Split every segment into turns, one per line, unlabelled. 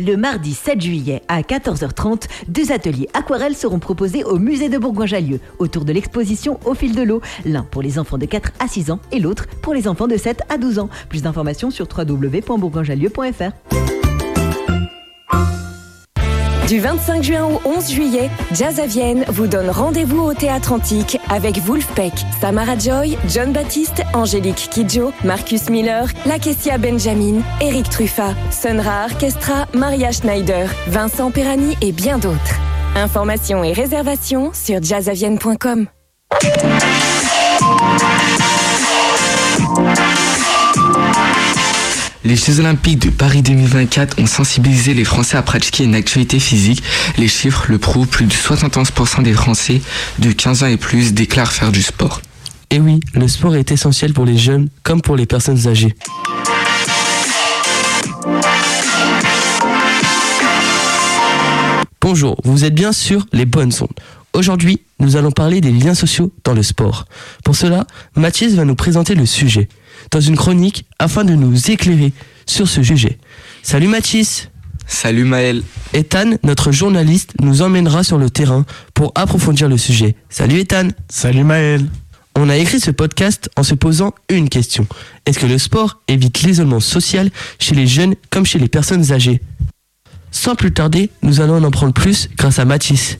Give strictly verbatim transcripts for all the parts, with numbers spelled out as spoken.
Le mardi sept juillet à quatorze heures trente, deux ateliers aquarelles seront proposés au musée de Bourgoin-Jallieu autour de l'exposition Au fil de l'eau. L'un pour les enfants de quatre à six ans et l'autre pour les enfants de sept à douze ans. Plus d'informations sur w w w point bourgoin jallieu point f r.
Du vingt-cinq juin au onze juillet, Jazz à Vienne vous donne rendez-vous au Théâtre Antique avec Wolfpack, Samara Joy, John Baptiste, Angélique Kidjo, Marcus Miller, Lakecia Benjamin, Eric Truffat, Sonra Orchestra, Maria Schneider, Vincent Perani et bien d'autres. Informations et réservations sur jazz à vienne point com.
Les Jeux Olympiques de Paris deux mille vingt-quatre ont sensibilisé les Français à pratiquer une activité physique. Les chiffres le prouvent, plus de soixante-onze pour cent des Français de quinze ans et plus déclarent faire du sport.
Et oui, le sport est essentiel pour les jeunes comme pour les personnes âgées. Bonjour, vous êtes bien sur les bonnes ondes. Aujourd'hui, nous allons parler des liens sociaux dans le sport. Pour cela, Mathis va nous présenter le sujet dans une chronique afin de nous éclairer sur ce sujet. Salut Mathis.
Salut Maël.
Ethan, notre journaliste, nous emmènera sur le terrain pour approfondir le sujet. Salut Ethan.
Salut Maël.
On a écrit ce podcast en se posant une question. Est-ce que le sport évite l'isolement social chez les jeunes comme chez les personnes âgées ? Sans plus tarder, nous allons en apprendre plus grâce à Mathis.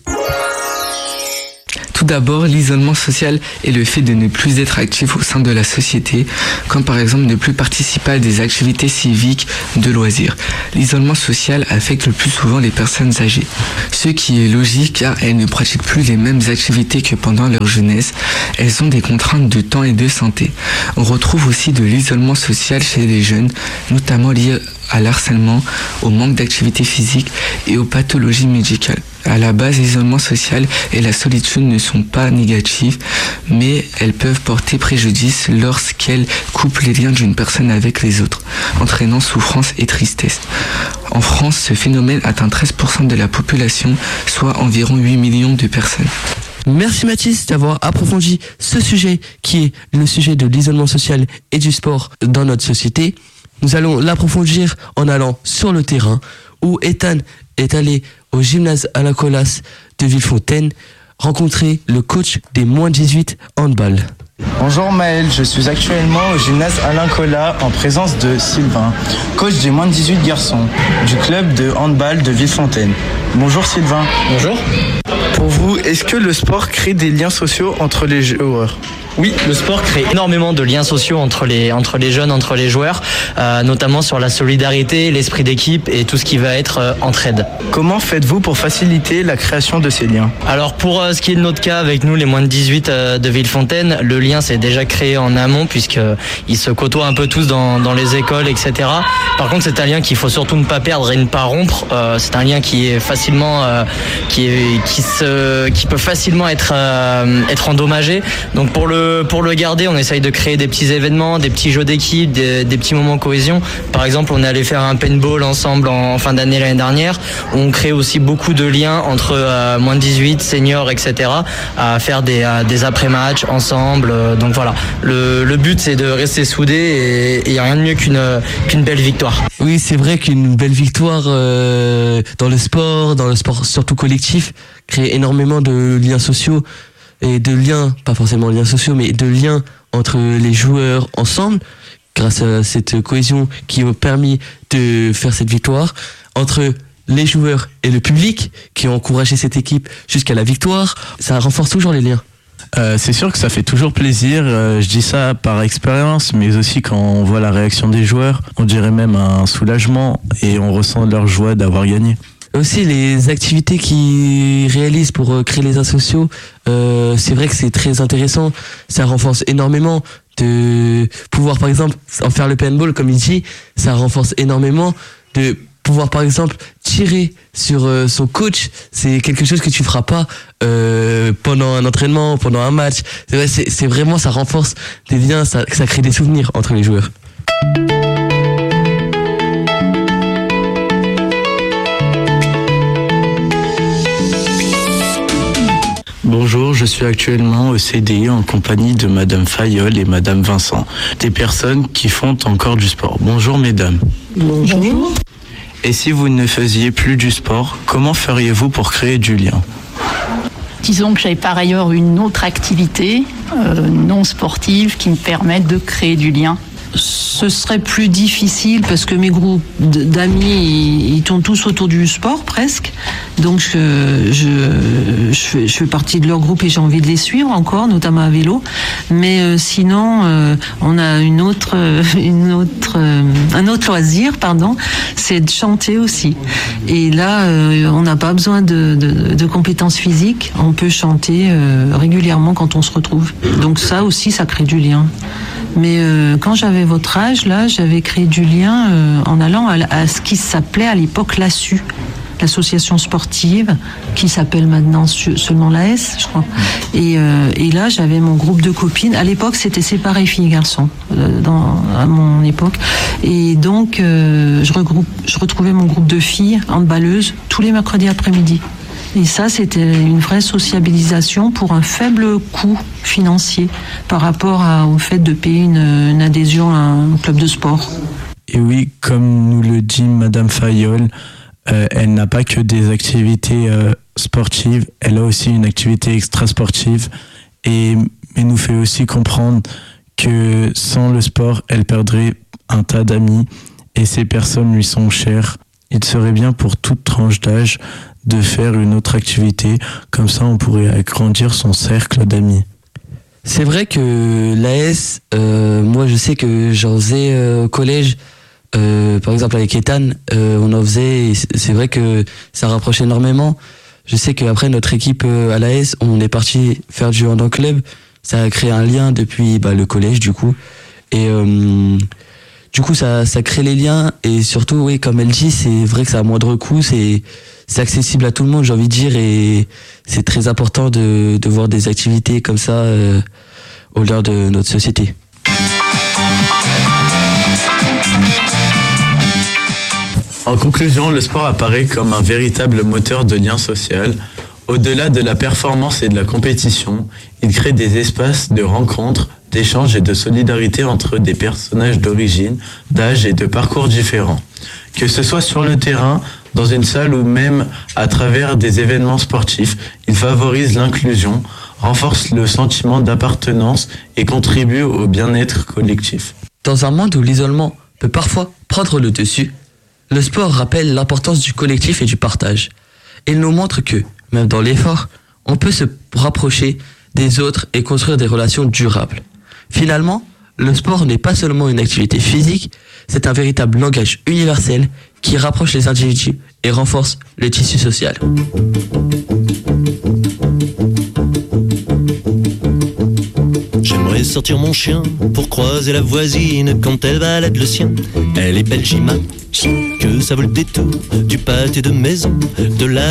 Tout d'abord, l'isolement social est le fait de ne plus être actif au sein de la société, comme par exemple ne plus participer à des activités civiques de loisirs. L'isolement social affecte le plus souvent les personnes âgées, ce qui est logique car elles ne pratiquent plus les mêmes activités que pendant leur jeunesse. Elles ont des contraintes de temps et de santé. On retrouve aussi de l'isolement social chez les jeunes, notamment lié à l'harcèlement, au manque d'activité physique et aux pathologies médicales. À la base, l'isolement social et la solitude ne sont pas négatives, mais elles peuvent porter préjudice lorsqu'elles coupent les liens d'une personne avec les autres, entraînant souffrance et tristesse. En France, ce phénomène atteint treize pour cent de la population, soit environ huit millions de personnes.
Merci Mathis d'avoir approfondi ce sujet qui est le sujet de l'isolement social et du sport dans notre société. Nous allons l'approfondir en allant sur le terrain où Ethan est allé au gymnase Alain Colas de Villefontaine rencontrer le coach des moins dix-huit handball.
Bonjour Maël, je suis actuellement au gymnase Alain Colas en présence de Sylvain, coach des moins de dix-huit garçons du club de handball de Villefontaine. Bonjour Sylvain.
Bonjour.
Pour vous, est-ce que le sport crée des liens sociaux entre les joueurs ?
Oui, le sport crée énormément de liens sociaux entre les, entre les jeunes, entre les joueurs, euh, notamment sur la solidarité, l'esprit d'équipe et tout ce qui va être euh, entraide.
Comment faites-vous pour faciliter la création de ces liens ?
Alors pour euh, ce qui est de notre cas avec nous, les moins de dix-huit euh, de Villefontaine, le lien s'est déjà créé en amont puisqu'ils se côtoient un peu tous dans, dans les écoles, et cetera. Par contre, c'est un lien qu'il faut surtout ne pas perdre et ne pas rompre. Euh, c'est un lien qui est facilement, euh, qui, est, qui, se, qui peut facilement être, euh, être endommagé. Donc pour le Pour le garder, on essaye de créer des petits événements, des petits jeux d'équipe, des, des petits moments cohésion. Par exemple, on est allé faire un paintball ensemble en fin d'année l'année dernière. On crée aussi beaucoup de liens entre euh, moins de dix-huit, seniors, et cetera. À faire des, euh, des après-matchs ensemble. Donc voilà, le, le but c'est de rester soudés et il n'y a rien de mieux qu'une, qu'une belle victoire.
Oui, c'est vrai qu'une belle victoire euh, dans le sport, dans le sport surtout collectif, crée énormément de liens sociaux. Et de liens, pas forcément liens sociaux, mais de liens entre les joueurs ensemble, grâce à cette cohésion qui a permis de faire cette victoire, entre les joueurs et le public qui ont encouragé cette équipe jusqu'à la victoire. Ça renforce toujours les liens.
Euh, c'est sûr que ça fait toujours plaisir, euh, je dis ça par expérience, mais aussi quand on voit la réaction des joueurs, on dirait même un soulagement et on ressent leur joie d'avoir gagné.
Aussi les activités qu'ils réalisent pour euh, créer les liens sociaux, euh, c'est vrai que c'est très intéressant, ça renforce énormément de pouvoir par exemple en faire le paintball comme il dit, ça renforce énormément de pouvoir par exemple tirer sur euh, son coach, c'est quelque chose que tu feras pas euh, pendant un entraînement, pendant un match, c'est, vrai, c'est, c'est vraiment ça renforce des liens, ça, ça crée des souvenirs entre les joueurs.
Bonjour, je suis actuellement au C D I en compagnie de Madame Fayolle et Madame Vincent, des personnes qui font encore du sport. Bonjour mesdames.
Bonjour.
Et si vous ne faisiez plus du sport, comment feriez-vous pour créer du lien ?
Disons que j'avais par ailleurs une autre activité euh, non sportive qui me permette de créer du lien.
Ce serait plus difficile parce que mes groupes d'amis, ils, ils tournent tous autour du sport presque. Donc je, je, je, fais, je fais partie de leur groupe et j'ai envie de les suivre encore, notamment à vélo. Mais euh, sinon, euh, on a une autre, une autre, euh, un autre loisir, pardon, c'est de chanter aussi. Et là, euh, on n'a pas besoin de, de, de compétences physiques. On peut chanter euh, régulièrement quand on se retrouve. Donc ça aussi, ça crée du lien. Mais euh, quand j'avais votre âge, là, j'avais créé du lien euh, en allant à, à ce qui s'appelait à l'époque l'A S U, l'association sportive, qui s'appelle maintenant seulement l'A S, je crois. Et, euh, et là, j'avais mon groupe de copines. À l'époque, c'était séparé filles-garçons, euh, dans, à mon époque. Et donc, euh, je, regroupe, je retrouvais mon groupe de filles handballeuses tous les mercredis après-midi. Et ça, c'était une vraie sociabilisation pour un faible coût financier par rapport à, au fait de payer une, une adhésion à un club de sport.
Et oui, comme nous le dit Madame Fayolle, euh, elle n'a pas que des activités euh, sportives, elle a aussi une activité extrasportive et mais nous fait aussi comprendre que sans le sport, elle perdrait un tas d'amis et ces personnes lui sont chères. Il serait bien pour toute tranche d'âge de faire une autre activité, comme ça on pourrait agrandir son cercle d'amis.
C'est vrai que l'A S, euh, moi je sais que j'en faisais euh, au collège, euh, par exemple avec Ethan, euh, on en faisait, et c'est vrai que ça rapproche énormément. Je sais qu'après notre équipe euh, à l'A S, on est parti faire du hand en club, ça a créé un lien depuis bah, le collège du coup, et euh, du coup ça, ça crée les liens, et surtout oui comme elle dit, c'est vrai que ça a moindre coût, c'est c'est accessible à tout le monde, j'ai envie de dire, et c'est très important de, de voir des activités comme ça euh, au cœur de notre société.
En conclusion, le sport apparaît comme un véritable moteur de lien social. Au-delà de la performance et de la compétition, il crée des espaces de rencontres, d'échanges et de solidarité entre des personnages d'origine, d'âge et de parcours différents. Que ce soit sur le terrain, dans une salle ou même à travers des événements sportifs, il favorise l'inclusion, renforce le sentiment d'appartenance et contribue au bien-être collectif.
Dans un monde où l'isolement peut parfois prendre le dessus, le sport rappelle l'importance du collectif et du partage. Il nous montre que, même dans l'effort, on peut se rapprocher des autres et construire des relations durables. Finalement, le sport n'est pas seulement une activité physique, c'est un véritable langage universel qui rapproche les individus et renforce le tissu social.
J'aimerais sortir mon chien pour croiser la voisine quand elle balade le sien. Elle est belle, j'imagine que ça vaut le détour du pâté de maison, de la